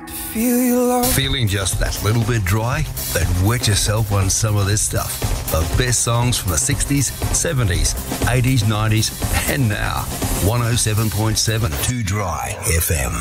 Feel your love. Feeling just that little bit dry? Then wet yourself on some of this stuff. The best songs from the 60s, 70s, 80s, 90s, and now. 107.7 Too Dry FM.